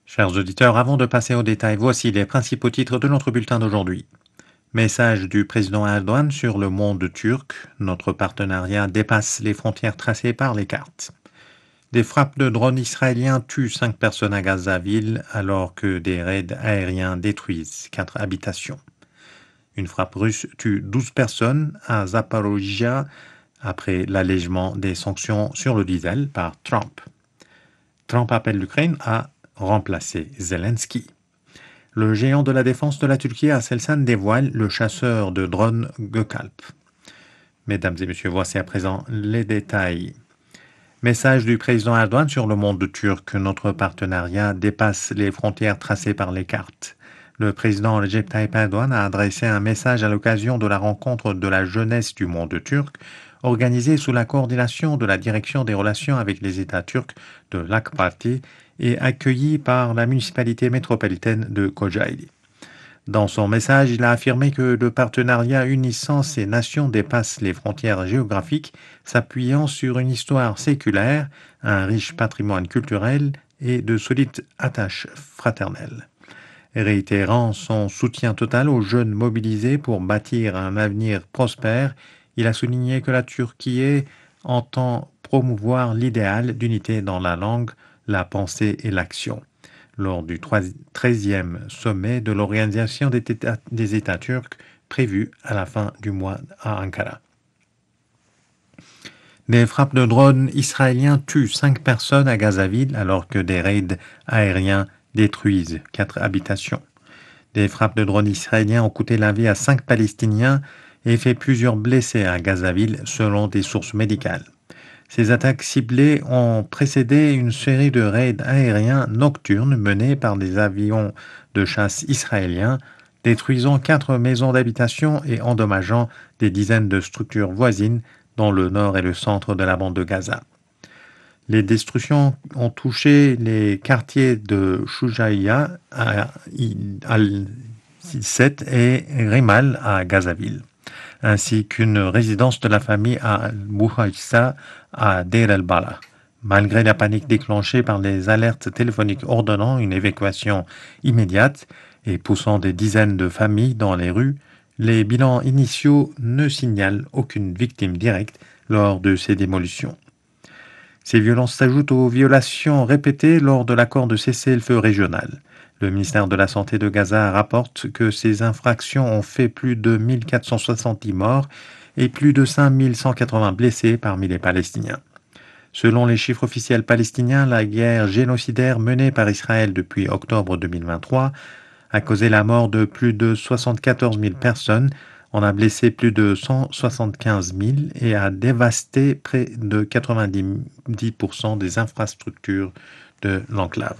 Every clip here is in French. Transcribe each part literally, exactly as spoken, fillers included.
Chers auditeurs, avant de passer aux détails, voici les principaux titres de notre bulletin d'aujourd'hui. Message du président Erdogan sur le monde turc. Notre partenariat dépasse les frontières tracées par les cartes. Des frappes de drones israéliens tuent cinq personnes à Gaza-Ville alors que des raids aériens détruisent quatre habitations. Une frappe russe tue douze personnes à Zaporizhia après l'allègement des sanctions sur le diesel par Trump. Trump appelle l'Ukraine à remplacer Zelensky. Le géant de la défense de la Turquie, Aselsan, dévoile le chasseur de drones Gökalp. Mesdames et messieurs, voici à présent les détails. Message du président Erdogan sur le monde turc. Notre partenariat dépasse les frontières tracées par les cartes. Le président Recep Tayyip Erdogan a adressé un message à l'occasion de la rencontre de la jeunesse du monde turc, organisée sous la coordination de la direction des relations avec les États turcs de l'A K Parti et accueillie par la municipalité métropolitaine de Kocaeli. Dans son message, il a affirmé que le partenariat unissant ces nations dépasse les frontières géographiques, s'appuyant sur une histoire séculaire, un riche patrimoine culturel et de solides attaches fraternelles. Réitérant son soutien total aux jeunes mobilisés pour bâtir un avenir prospère, il a souligné que la Turquie entend promouvoir l'idéal d'unité dans la langue, la pensée et l'action. Lors du treizième sommet de l'Organisation des États, des États turcs prévu à la fin du mois à Ankara. Des frappes de drones israéliens tuent cinq personnes à Gaza-Ville alors que des raids aériens détruisent quatre habitations. Des frappes de drones israéliens ont coûté la vie à cinq Palestiniens et fait plusieurs blessés à Gaza-Ville selon des sources médicales. Ces attaques ciblées ont précédé une série de raids aériens nocturnes menés par des avions de chasse israéliens, détruisant quatre maisons d'habitation et endommageant des dizaines de structures voisines dans le nord et le centre de la bande de Gaza. Les destructions ont touché les quartiers de Shoujaïa, Al-Sisset et Rimal à Gazaville, ainsi qu'une résidence de la famille à Al-Bouhaïssa à Deir el-Balah. Malgré la panique déclenchée par les alertes téléphoniques ordonnant une évacuation immédiate et poussant des dizaines de familles dans les rues, les bilans initiaux ne signalent aucune victime directe lors de ces démolitions. Ces violences s'ajoutent aux violations répétées lors de l'accord de cessez-le-feu régional. Le ministère de la Santé de Gaza rapporte que ces infractions ont fait plus de mille quatre cent soixante-dix morts et plus de cinq mille cent quatre-vingts blessés parmi les Palestiniens. Selon les chiffres officiels palestiniens, la guerre génocidaire menée par Israël depuis octobre deux mille vingt-trois a causé la mort de plus de soixante-quatorze mille personnes, on a blessé plus de cent soixante-quinze mille et a dévasté près de quatre-vingt-dix pour cent des infrastructures de l'enclave.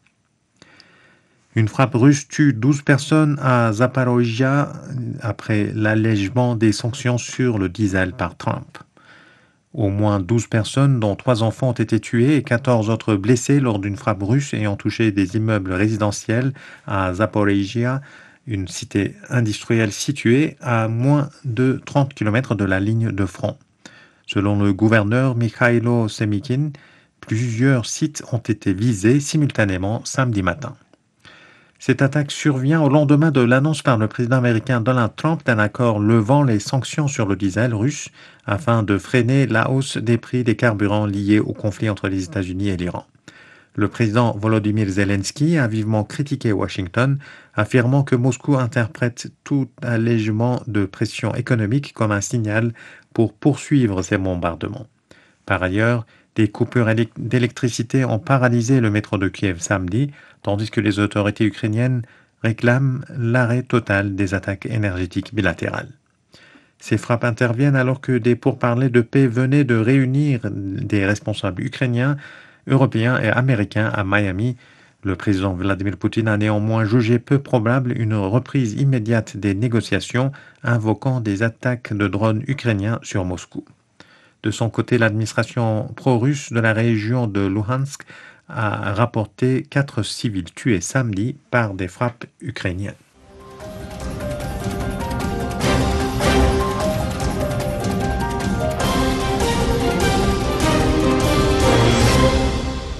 Une frappe russe tue douze personnes à Zaporizhia après l'allègement des sanctions sur le diesel par Trump. Au moins douze personnes, dont trois enfants, ont été tuées et quatorze autres blessés lors d'une frappe russe ayant touché des immeubles résidentiels à Zaporizhia, une cité industrielle située à moins de trente kilomètres de la ligne de front. Selon le gouverneur Mikhailo Semikin, plusieurs sites ont été visés simultanément samedi matin. Cette attaque survient au lendemain de l'annonce par le président américain Donald Trump d'un accord levant les sanctions sur le diesel russe afin de freiner la hausse des prix des carburants liés au conflit entre les États-Unis et l'Iran. Le président Volodymyr Zelensky a vivement critiqué Washington, affirmant que Moscou interprète tout allègement de pression économique comme un signal pour poursuivre ses bombardements. Par ailleurs, des coupures d'électricité ont paralysé le métro de Kiev samedi, tandis que les autorités ukrainiennes réclament l'arrêt total des attaques énergétiques bilatérales. Ces frappes interviennent alors que des pourparlers de paix venaient de réunir des responsables ukrainiens, européens et américains à Miami. Le président Vladimir Poutine a néanmoins jugé peu probable une reprise immédiate des négociations, invoquant des attaques de drones ukrainiens sur Moscou. De son côté, l'administration pro-russe de la région de Luhansk a rapporté quatre civils tués samedi par des frappes ukrainiennes.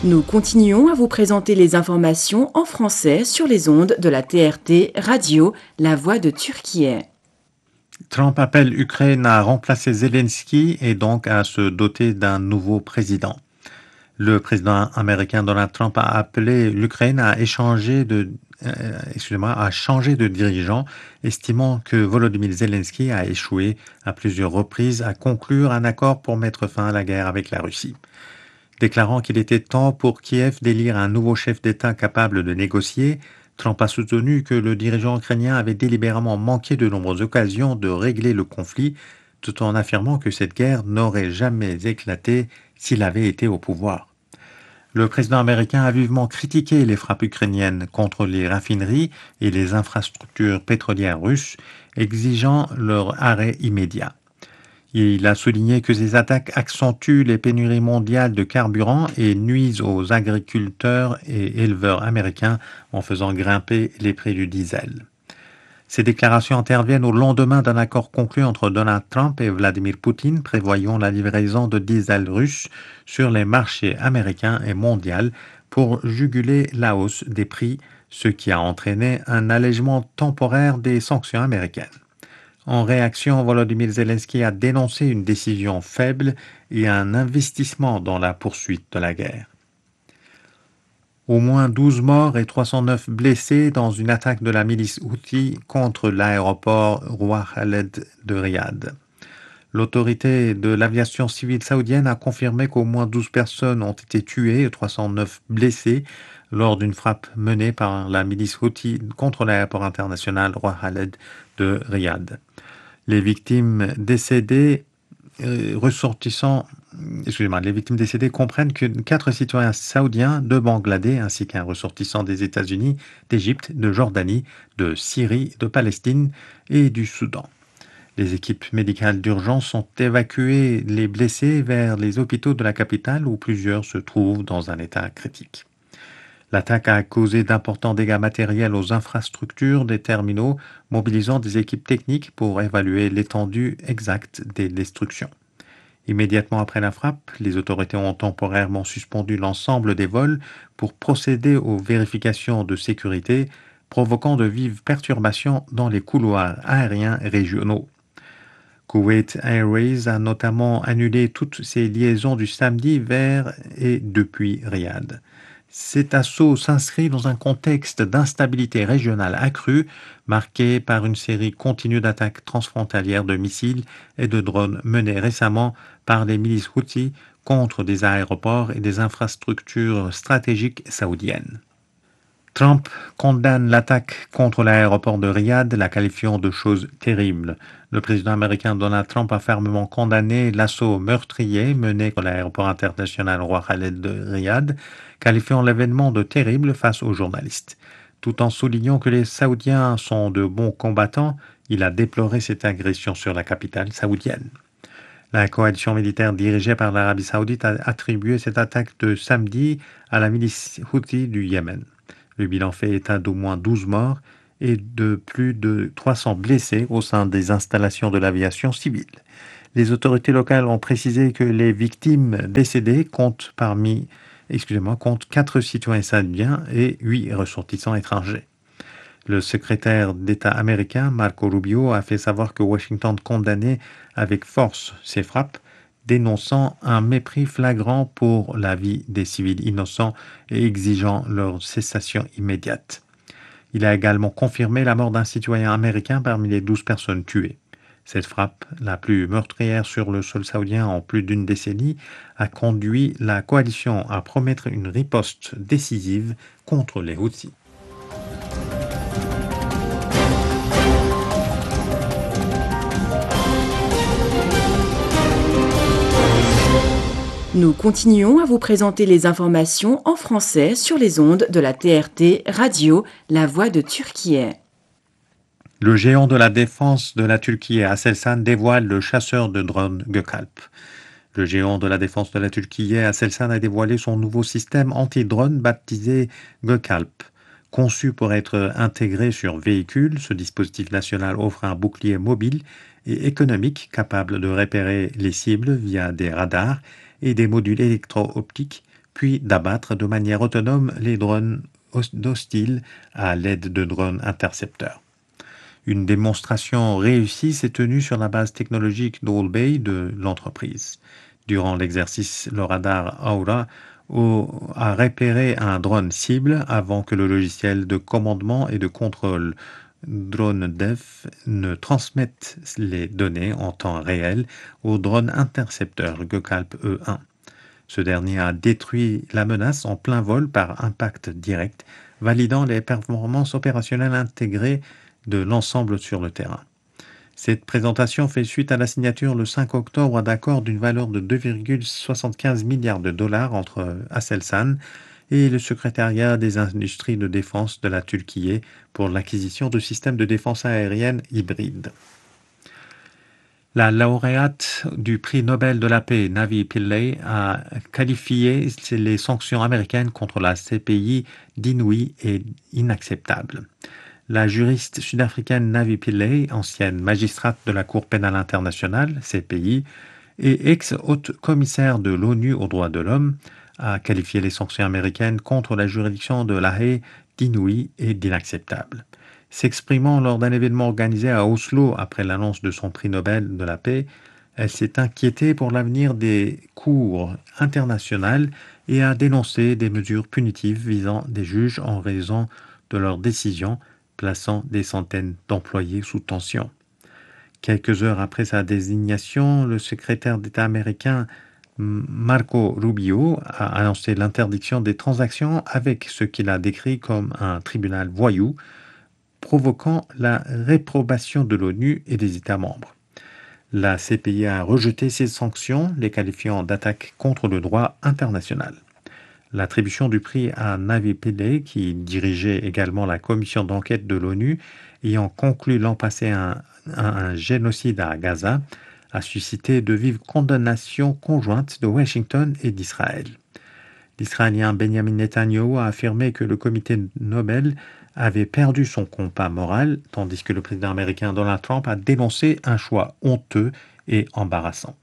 Nous continuons à vous présenter les informations en français sur les ondes de la T R T Radio, la voix de Turquie. Trump appelle l'Ukraine à remplacer Zelensky et donc à se doter d'un nouveau président. Le président américain Donald Trump a appelé l'Ukraine à échanger de, euh, excusez-moi, à changer de dirigeant, estimant que Volodymyr Zelensky a échoué à plusieurs reprises à conclure un accord pour mettre fin à la guerre avec la Russie. Déclarant qu'il était temps pour Kiev d'élire un nouveau chef d'État capable de négocier, Trump a soutenu que le dirigeant ukrainien avait délibérément manqué de nombreuses occasions de régler le conflit, tout en affirmant que cette guerre n'aurait jamais éclaté s'il avait été au pouvoir. Le président américain a vivement critiqué les frappes ukrainiennes contre les raffineries et les infrastructures pétrolières russes, exigeant leur arrêt immédiat. Il a souligné que ces attaques accentuent les pénuries mondiales de carburant et nuisent aux agriculteurs et éleveurs américains en faisant grimper les prix du diesel. Ces déclarations interviennent au lendemain d'un accord conclu entre Donald Trump et Vladimir Poutine prévoyant la livraison de diesel russe sur les marchés américains et mondiaux pour juguler la hausse des prix, ce qui a entraîné un allègement temporaire des sanctions américaines. En réaction, Volodymyr Zelensky a dénoncé une décision faible et un investissement dans la poursuite de la guerre. Au moins douze morts et trois cent neuf blessés dans une attaque de la milice Houthi contre l'aéroport Roi Khaled de Riyad. L'autorité de l'aviation civile saoudienne a confirmé qu'au moins douze personnes ont été tuées et trois cent neuf blessées lors d'une frappe menée par la milice Houthi contre l'aéroport international Roi Khaled de Riyad. Les victimes décédées euh, ressortissant, excusez-moi, les victimes décédées comprennent que quatre citoyens saoudiens, deux Bangladais ainsi qu'un ressortissant des États-Unis, d'Égypte, de Jordanie, de Syrie, de Palestine et du Soudan. Les équipes médicales d'urgence ont évacué les blessés vers les hôpitaux de la capitale où plusieurs se trouvent dans un état critique. L'attaque a causé d'importants dégâts matériels aux infrastructures des terminaux, mobilisant des équipes techniques pour évaluer l'étendue exacte des destructions. Immédiatement après la frappe, les autorités ont temporairement suspendu l'ensemble des vols pour procéder aux vérifications de sécurité, provoquant de vives perturbations dans les couloirs aériens régionaux. Kuwait Airways a notamment annulé toutes ses liaisons du samedi vers et depuis Riyad. Cet assaut s'inscrit dans un contexte d'instabilité régionale accrue, marqué par une série continue d'attaques transfrontalières de missiles et de drones menées récemment par les milices Houthis contre des aéroports et des infrastructures stratégiques saoudiennes. Trump condamne l'attaque contre l'aéroport de Riyad, la qualifiant de chose terrible. Le président américain Donald Trump a fermement condamné l'assaut meurtrier mené contre l'aéroport international Roi Khaled de Riyad, qualifiant l'événement de terrible face aux journalistes. Tout en soulignant que les Saoudiens sont de bons combattants, il a déploré cette agression sur la capitale saoudienne. La coalition militaire dirigée par l'Arabie saoudite a attribué cette attaque de samedi à la milice Houthi du Yémen. Le bilan fait état d'au moins douze morts et de plus de trois cents blessés au sein des installations de l'aviation civile. Les autorités locales ont précisé que les victimes décédées comptent parmi, excusez-moi, comptent quatre citoyens saoudiens et huit ressortissants étrangers. Le secrétaire d'État américain Marco Rubio a fait savoir que Washington condamnait avec force ces frappes, dénonçant un mépris flagrant pour la vie des civils innocents et exigeant leur cessation immédiate. Il a également confirmé la mort d'un citoyen américain parmi les douze personnes tuées. Cette frappe, la plus meurtrière sur le sol saoudien en plus d'une décennie, a conduit la coalition à promettre une riposte décisive contre les Houthis. Nous continuons à vous présenter les informations en français sur les ondes de la T R T Radio, la voix de Turquie. Le géant de la défense de la Turquie, Aselsan, dévoile le chasseur de drones Gökalp. Le géant de la défense de la Turquie, Aselsan, a dévoilé son nouveau système anti-drone baptisé Gökalp. Conçu pour être intégré sur véhicule, ce dispositif national offre un bouclier mobile et économique capable de repérer les cibles via des radars et des modules électro-optiques, puis d'abattre de manière autonome les drones hostiles à l'aide de drones intercepteurs. Une démonstration réussie s'est tenue sur la base technologique d'Old Bay de l'entreprise. Durant l'exercice, le radar Aura a repéré un drone cible avant que le logiciel de commandement et de contrôle DroneDev ne transmette les données en temps réel au drone intercepteur Gökalp E un. Ce dernier a détruit la menace en plein vol par impact direct, validant les performances opérationnelles intégrées de l'ensemble sur le terrain. Cette présentation fait suite à la signature le cinq octobre d'accords d'une valeur de deux virgule soixante-quinze milliards de dollars entre Aselsan et le secrétariat des industries de défense de la Turquie pour l'acquisition de systèmes de défense aérienne hybrides. La lauréate du prix Nobel de la paix, Navi Pillay, a qualifié les sanctions américaines contre la C P I d'inouïes et inacceptables. La juriste sud-africaine Navi Pillay, ancienne magistrate de la Cour pénale internationale, C P I, et ex-haute commissaire de l'ONU aux droits de l'homme, a qualifié les sanctions américaines contre la juridiction de La Haye d'inouïes et d'inacceptables. S'exprimant lors d'un événement organisé à Oslo après l'annonce de son prix Nobel de la paix, elle s'est inquiétée pour l'avenir des cours internationales et a dénoncé des mesures punitives visant des juges en raison de leurs décisions, plaçant des centaines d'employés sous tension. Quelques heures après sa désignation, le secrétaire d'État américain Marco Rubio a annoncé l'interdiction des transactions avec ce qu'il a décrit comme un tribunal voyou, provoquant la réprobation de l'ONU et des États membres. La C P I a rejeté ces sanctions, les qualifiant d'attaques contre le droit international. L'attribution du prix à Navi Pillay, qui dirigeait également la commission d'enquête de l'ONU, ayant conclu l'an passé un, un, un génocide à Gaza, a suscité de vives condamnations conjointes de Washington et d'Israël. L'Israélien Benjamin Netanyahu a affirmé que le comité Nobel avait perdu son compas moral, tandis que le président américain Donald Trump a dénoncé un choix honteux et embarrassant.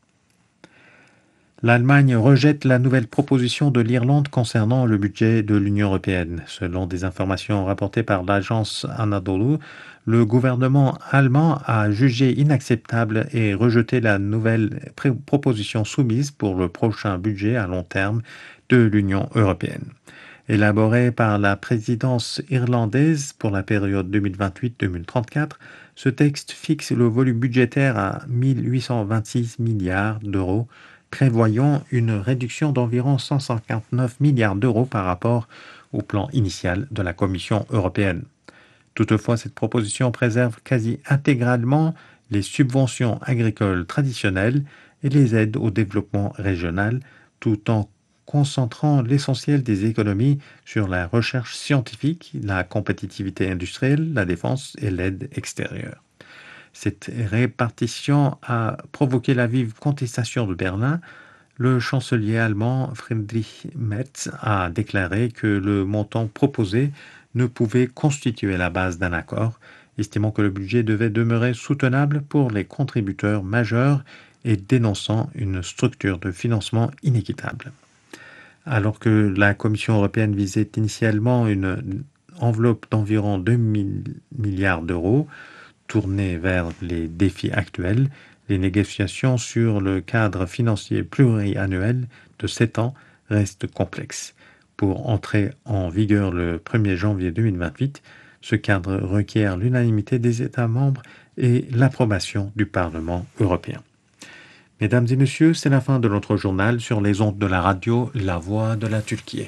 L'Allemagne rejette la nouvelle proposition de l'Irlande concernant le budget de l'Union européenne. Selon des informations rapportées par l'agence Anadolu, le gouvernement allemand a jugé inacceptable et rejeté la nouvelle proposition soumise pour le prochain budget à long terme de l'Union européenne. Élaboré par la présidence irlandaise pour la période deux mille vingt-huit à deux mille trente-quatre, ce texte fixe le volume budgétaire à mille huit cent vingt-six milliards d'euros, prévoyant une réduction d'environ cent cinquante-neuf milliards d'euros par rapport au plan initial de la Commission européenne. Toutefois, cette proposition préserve quasi intégralement les subventions agricoles traditionnelles et les aides au développement régional, tout en concentrant l'essentiel des économies sur la recherche scientifique, la compétitivité industrielle, la défense et l'aide extérieure. Cette répartition a provoqué la vive contestation de Berlin. Le chancelier allemand Friedrich Merz a déclaré que le montant proposé ne pouvait constituer la base d'un accord, estimant que le budget devait demeurer soutenable pour les contributeurs majeurs et dénonçant une structure de financement inéquitable. Alors que la Commission européenne visait initialement une enveloppe d'environ deux mille milliards d'euros, tournée vers les défis actuels, les négociations sur le cadre financier pluriannuel de sept ans restent complexes. Pour entrer en vigueur le premier janvier deux mille vingt-huit, ce cadre requiert l'unanimité des États membres et l'approbation du Parlement européen. Mesdames et messieurs, c'est la fin de notre journal sur les ondes de la radio La Voix de la Turquie.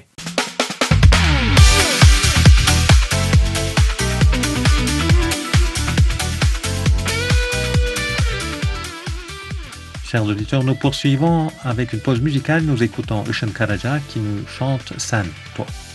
Chers auditeurs, nous poursuivons avec une pause musicale. Nous écoutons Işın Karaca qui nous chante Sen Po.